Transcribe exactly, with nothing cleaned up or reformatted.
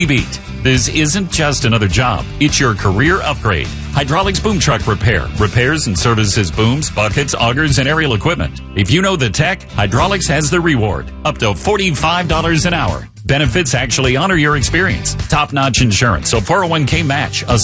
Beat. This isn't just another job. It's your career upgrade. Hydraulics Boom Truck Repair. Repairs and services booms, buckets, augers, and aerial equipment. If you know the tech, Hydraulics has the reward. Up to forty-five dollars an hour. Benefits actually honor your experience. Top-notch insurance, a four oh one k match, a